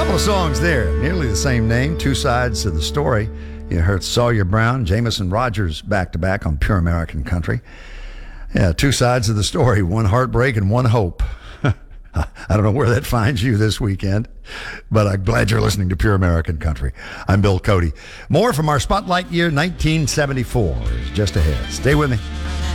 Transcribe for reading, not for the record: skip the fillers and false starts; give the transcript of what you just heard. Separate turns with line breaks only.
Couple of songs there, nearly the same name, two sides to the story. You heard Sawyer Brown, Jameson Rogers back-to-back on Pure American Country. Yeah, two sides of the story, one heartbreak and one hope. I don't know where that finds you this weekend, but I'm glad you're listening to Pure American Country. I'm Bill Cody. More from our Spotlight year 1974 is just ahead. Stay with me.